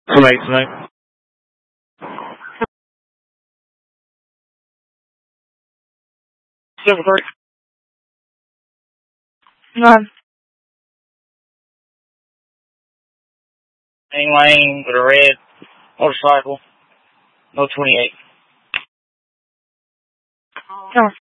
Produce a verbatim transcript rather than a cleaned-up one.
Tonight, tonight. Seven thirty. None. Main lane with a red motorcycle. No twenty-eight. Come on.